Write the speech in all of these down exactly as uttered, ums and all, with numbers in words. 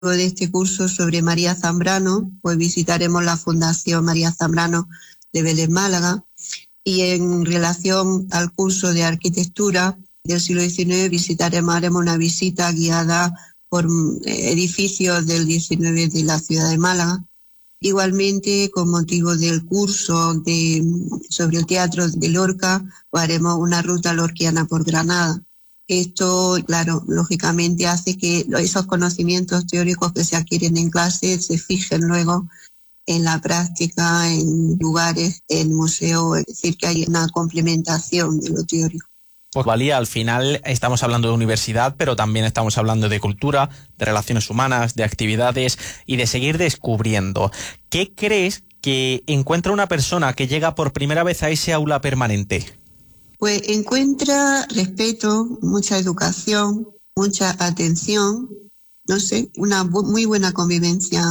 de este curso sobre María Zambrano, pues visitaremos la Fundación María Zambrano de Vélez, Málaga, y en relación al curso de arquitectura del siglo diecinueve visitaremos, haremos una visita guiada por edificios del diecinueve de la ciudad de Málaga. Igualmente, con motivo del curso de, sobre el teatro de Lorca, pues haremos una ruta lorquiana por Granada. Esto, claro, lógicamente hace que esos conocimientos teóricos que se adquieren en clase se fijen luego en la práctica, en lugares, en museos, es decir, que hay una complementación de lo teórico. Pues Valía, al final estamos hablando de universidad, pero también estamos hablando de cultura, de relaciones humanas, de actividades y de seguir descubriendo. ¿Qué crees que encuentra una persona que llega por primera vez a ese aula permanente? Pues encuentra respeto, mucha educación, mucha atención, no sé, una bu- muy buena convivencia.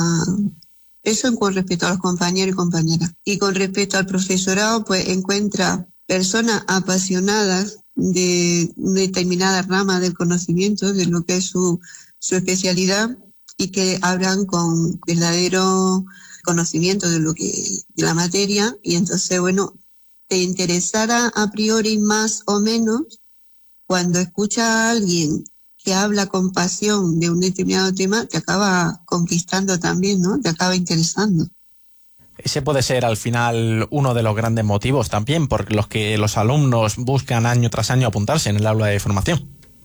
Eso con respecto a los compañeros y compañeras. Y con respecto al profesorado, pues encuentra personas apasionadas de determinada rama del conocimiento, de lo que es su, su especialidad, y que hablan con verdadero conocimiento de lo que, de la materia, y entonces, bueno, te interesará a priori más o menos cuando escuchas a alguien que habla con pasión de un determinado tema, te acaba conquistando también, ¿no? Te acaba interesando. Ese puede ser al final uno de los grandes motivos también por los que los alumnos buscan año tras año apuntarse en el aula de formación.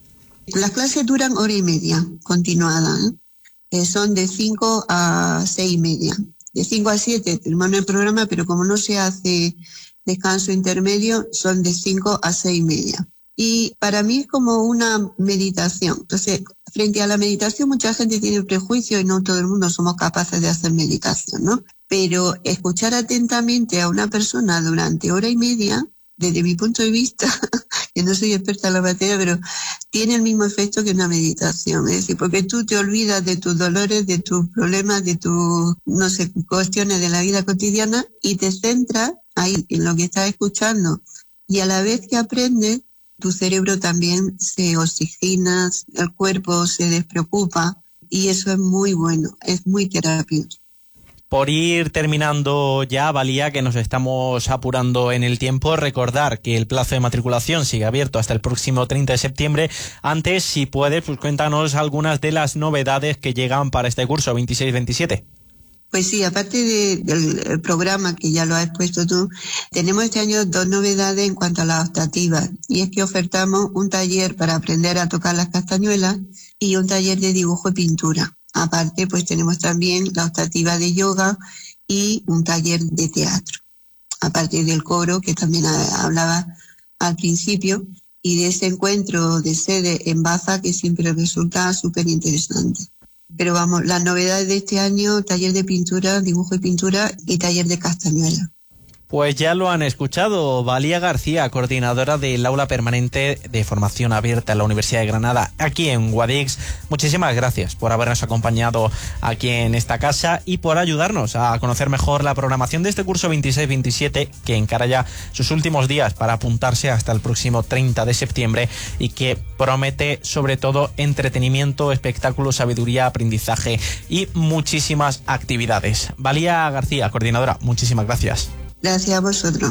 Las clases duran hora y media continuada, ¿eh? Eh, son de cinco a seis y media. De cinco a siete terminamos el programa, pero como no se hace descanso intermedio, son de cinco a seis y media. Y para mí es como una meditación. Entonces, frente a la meditación, mucha gente tiene prejuicio y no todo el mundo somos capaces de hacer meditación, ¿no? Pero escuchar atentamente a una persona durante hora y media, desde mi punto de vista, que no soy experta en la materia, pero tiene el mismo efecto que una meditación. Es decir, porque tú te olvidas de tus dolores, de tus problemas, de tus, no sé, cuestiones de la vida cotidiana y te centras ahí en lo que estás escuchando. Y a la vez que aprendes, tu cerebro también se oxigena, el cuerpo se despreocupa y eso es muy bueno, es muy terapéutico. Por ir terminando ya, Valía, que nos estamos apurando en el tiempo, recordar que el plazo de matriculación sigue abierto hasta el próximo treinta de septiembre. Antes, si puedes, pues cuéntanos algunas de las novedades que llegan para este curso veintiséis veintisiete. Pues sí, aparte de, del programa que ya lo has expuesto tú, tenemos este año dos novedades en cuanto a las optativas. Y es que ofertamos un taller para aprender a tocar las castañuelas y un taller de dibujo y pintura. Aparte, pues tenemos también la optativa de yoga y un taller de teatro. Aparte del coro, que también hablaba al principio, y de ese encuentro de sede en Baza, que siempre resulta súper interesante. Pero vamos, las novedades de este año, taller de pintura, dibujo y pintura y taller de castañuela. Pues ya lo han escuchado, Valía García, coordinadora del aula permanente de formación abierta en la Universidad de Granada, aquí en Guadix. Muchísimas gracias por habernos acompañado aquí en esta casa y por ayudarnos a conocer mejor la programación de este curso veintiséis veintisiete, que encara ya sus últimos días para apuntarse hasta el próximo treinta de septiembre y que promete sobre todo entretenimiento, espectáculo, sabiduría, aprendizaje y muchísimas actividades. Valía García, coordinadora, muchísimas gracias. Gracias a vosotros.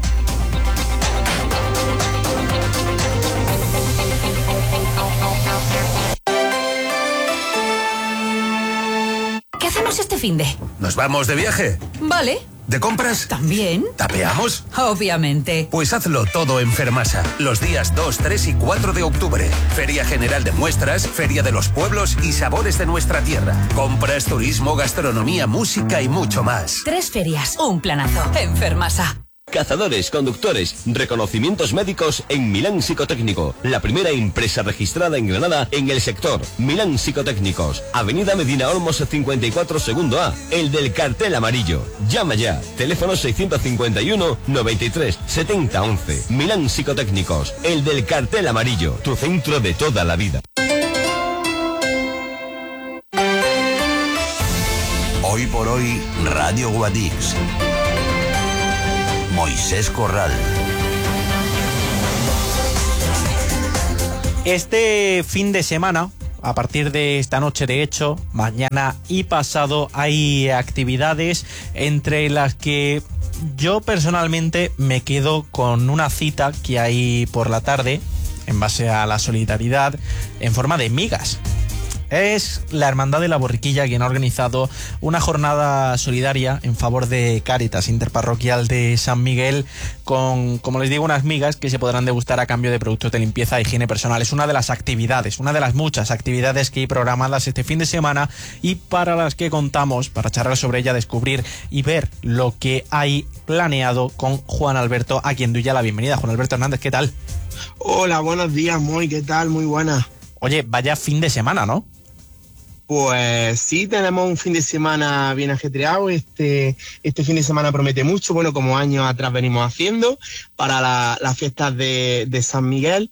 ¿Qué hacemos este finde? ¿Nos vamos de viaje? Vale. ¿De compras? ¿También? ¿Tapeamos? Obviamente. Pues hazlo todo en Fermasa, los días dos, tres y cuatro de octubre. Feria General de Muestras, Feria de los Pueblos y Sabores de nuestra tierra. Compras, turismo, gastronomía, música y mucho más. Tres ferias, un planazo. En Fermasa. Cazadores, conductores, reconocimientos médicos en Milán Psicotécnico. La primera empresa registrada en Granada en el sector. Milán Psicotécnicos. Avenida Medina Olmos cincuenta y cuatro segundo A. El del cartel amarillo. Llama ya. Teléfono seiscientos cincuenta y uno, noventa y tres, setenta, once. Milán Psicotécnicos. El del cartel amarillo. Tu centro de toda la vida. Hoy por hoy, Radio Guadix. Moisés Corral. Este fin de semana A partir de esta noche, de hecho, mañana y pasado hay actividades entre las que yo personalmente me quedo con una cita que hay por la tarde en base a la solidaridad en forma de migas. Es la Hermandad de la Borriquilla quien ha organizado una jornada solidaria en favor de Cáritas Interparroquial de San Miguel con, como les digo, unas migas que se podrán degustar a cambio de productos de limpieza e higiene personal. Es una de las actividades, una de las muchas actividades que hay programadas este fin de semana y para las que contamos, para charlar sobre ella, descubrir y ver lo que hay planeado con Juan Alberto, a quien doy ya la bienvenida. Juan Alberto Hernández, ¿qué tal? Hola, buenos días, muy, ¿qué tal? Muy buena. Oye, vaya fin de semana, ¿no? Pues sí, tenemos un fin de semana bien ajetreado. Este, este fin de semana promete mucho, bueno, como años atrás venimos haciendo para la, las fiestas de, de San Miguel.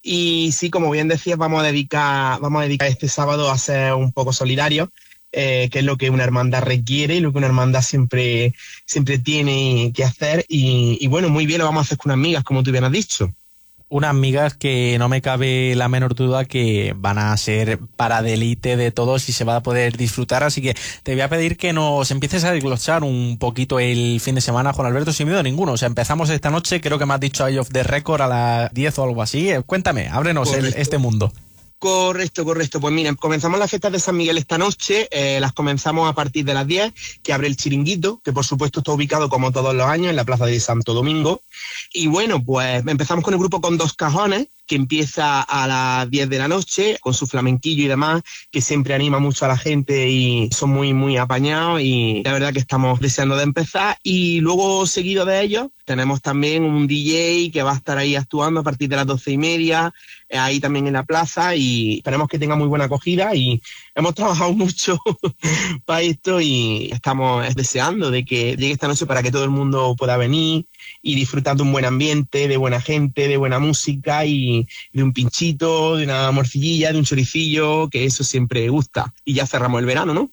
Y sí, como bien decías, vamos a dedicar, vamos a dedicar este sábado a ser un poco solidarios, eh, que es lo que una hermandad requiere y lo que una hermandad siempre, siempre tiene que hacer. Y, y bueno, muy bien, lo vamos a hacer con unas migas, como tú bien has dicho. Unas migas que no me cabe la menor duda que van a ser para deleite de todos y se va a poder disfrutar, así que te voy a pedir que nos empieces a desglosar un poquito el fin de semana, Juan Alberto, sin miedo ninguno. O sea, empezamos esta noche, creo que me has dicho Eye of the Record a las diez o algo así. Cuéntame, ábrenos el, este mundo. Correcto, correcto. Pues miren, comenzamos las fiestas de San Miguel esta noche, eh, las comenzamos a partir de las diez, que abre el Chiringuito, que por supuesto está ubicado como todos los años en la Plaza de Santo Domingo. Y bueno, pues empezamos con el grupo Con Dos Cajones, que empieza a las diez de la noche, con su flamenquillo y demás, que siempre anima mucho a la gente y son muy, muy apañados y la verdad que estamos deseando de empezar. Y luego, seguido de ellos, tenemos también un D J que va a estar ahí actuando a partir de las doce y media, ahí también en la plaza, y esperemos que tenga muy buena acogida y hemos trabajado mucho para esto y estamos deseando de que llegue esta noche para que todo el mundo pueda venir y disfrutar de un buen ambiente, de buena gente, de buena música y de un pinchito, de una morcillilla, de un choricillo, que eso siempre gusta. Y ya cerramos el verano, ¿no?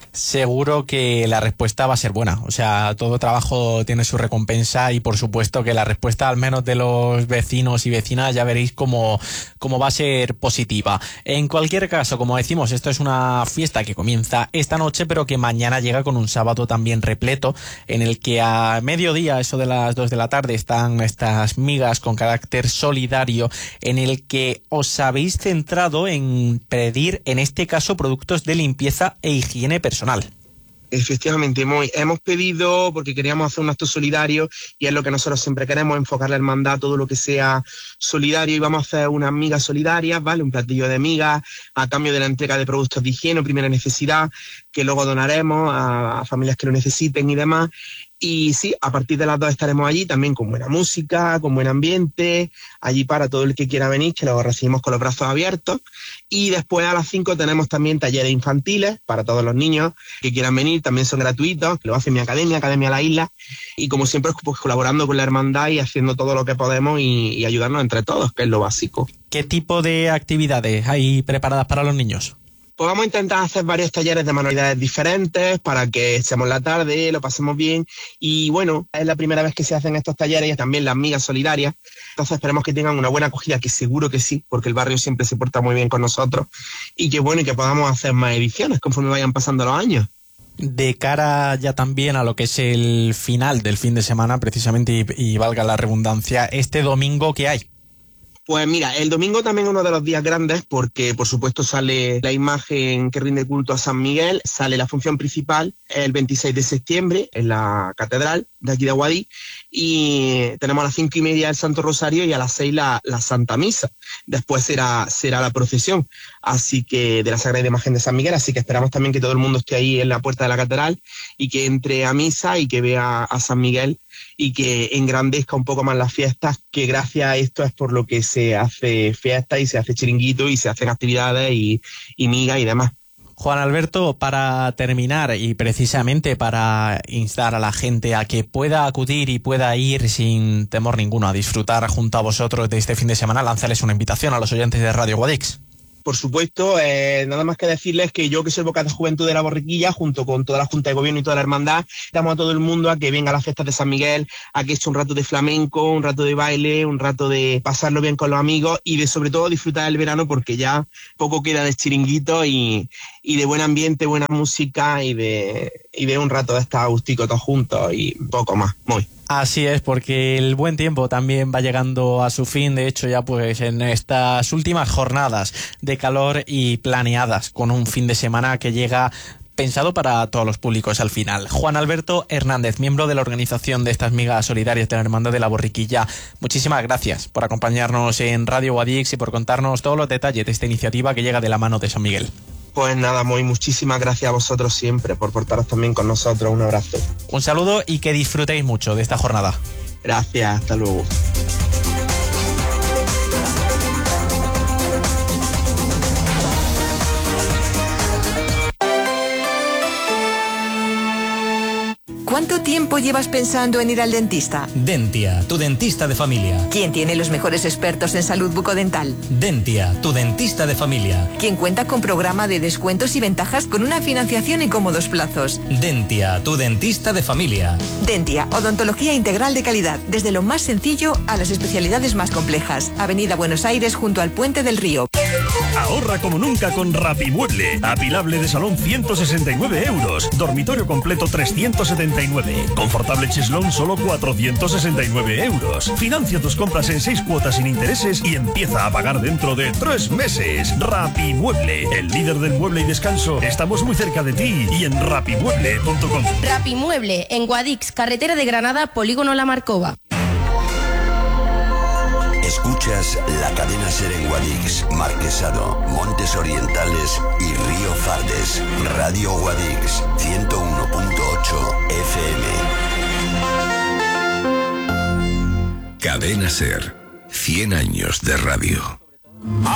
Seguro que la respuesta va a ser buena. O sea, todo trabajo tiene su recompensa y por supuesto que la respuesta, al menos de los vecinos y vecinas, ya veréis cómo, cómo va a ser positiva. En cualquier caso, como decimos, esto es una fiesta que comienza esta noche, pero que mañana llega con un sábado también repleto, en el que a mediodía, eso de las dos de la tarde, están estas migas con carácter solidario, en el que os habéis centrado en pedir, en este caso, productos de limpieza e higiene higiene personal. Efectivamente, muy, hemos pedido, porque queríamos hacer un acto solidario y es lo que nosotros siempre queremos, enfocar la hermandad a todo lo que sea solidario, y vamos a hacer unas migas solidarias, ¿vale? Un platillo de migas a cambio de la entrega de productos de higiene o primera necesidad, que luego donaremos a, a familias que lo necesiten y demás. Y sí, a partir de las dos estaremos allí también con buena música, con buen ambiente, allí para todo el que quiera venir, que lo recibimos con los brazos abiertos. Y después a las cinco tenemos también talleres infantiles para todos los niños que quieran venir, también son gratuitos, que lo hace mi academia, Academia La Isla. Y como siempre, pues colaborando con la hermandad y haciendo todo lo que podemos y, y ayudarnos entre todos, que es lo básico. ¿Qué tipo de actividades hay preparadas para los niños? Pues vamos a intentar hacer varios talleres de manualidades diferentes para que echemos la tarde, lo pasemos bien. Y bueno, es la primera vez que se hacen estos talleres y también las migas solidarias. Entonces esperemos que tengan una buena acogida, que seguro que sí, porque el barrio siempre se porta muy bien con nosotros. Y que bueno, y que podamos hacer más ediciones conforme vayan pasando los años. De cara ya también a lo que es el final del fin de semana, precisamente, y, y valga la redundancia, este domingo, ¿qué hay? Pues mira, el domingo también es uno de los días grandes porque, por supuesto, sale la imagen que rinde culto a San Miguel, sale la función principal el veintiséis de septiembre en la catedral de aquí de Guadix, y tenemos a las cinco y media el Santo Rosario y a las seis la, la Santa Misa. Después será, será la procesión, así que de la Sagrada Imagen de San Miguel, así que esperamos también que todo el mundo esté ahí en la puerta de la catedral y que entre a misa y que vea a San Miguel y que engrandezca un poco más las fiestas, que gracias a esto es por lo que se hace fiesta y se hace chiringuito y se hacen actividades y, y migas y demás. Juan Alberto, para terminar y precisamente para instar a la gente a que pueda acudir y pueda ir sin temor ninguno a disfrutar junto a vosotros de este fin de semana, lanzarles una invitación a los oyentes de Radio Guadix. por supuesto, eh, nada más que decirles que yo, que soy vocal de Juventud de la Borriquilla, junto con toda la Junta de Gobierno y toda la hermandad, invitamos a todo el mundo a que venga a las fiestas de San Miguel, a que eche un rato de flamenco, un rato de baile, un rato de pasarlo bien con los amigos y de sobre todo disfrutar del verano, porque ya poco queda de chiringuito y, y de buen ambiente, buena música y de, y de un rato de estar agustico todos juntos y poco más, muy. Así es, porque el buen tiempo también va llegando a su fin. De hecho, ya pues en estas últimas jornadas de calor y planeadas con un fin de semana que llega pensado para todos los públicos al final. Juan Alberto Hernández, miembro de la organización de estas migas solidarias de la Hermandad de la Borriquilla, muchísimas gracias por acompañarnos en Radio Guadix y por contarnos todos los detalles de esta iniciativa que llega de la mano de San Miguel. Pues nada, muy muchísimas gracias a vosotros siempre por portaros también con nosotros. Un abrazo. Un saludo y que disfrutéis mucho de esta jornada. Gracias, hasta luego. ¿Cuánto tiempo llevas pensando en ir al dentista? Dentia, tu dentista de familia. ¿Quién tiene los mejores expertos en salud bucodental? Dentia, tu dentista de familia. ¿Quién cuenta con programa de descuentos y ventajas con una financiación en cómodos plazos? Dentia, tu dentista de familia. Dentia, odontología integral de calidad, desde lo más sencillo a las especialidades más complejas. Avenida Buenos Aires, junto al Puente del Río. Ahorra como nunca con Rapimueble. Apilable de salón ciento sesenta y nueve euros. Dormitorio completo trescientos setenta y nueve. Confortable cheslón solo cuatrocientos sesenta y nueve euros. Financia tus compras en seis cuotas sin intereses y empieza a pagar dentro de tres meses. Rapimueble, el líder del mueble y descanso. Estamos muy cerca de ti y en rapimueble punto com. Rapimueble, en Guadix, carretera de Granada, Polígono La Marcova. Escuchas la cadena SER en Guadix, Marquesado, Montes Orientales y Río Fardes. Radio Guadix, ciento uno punto ocho F M. Cadena SER, cien años de radio.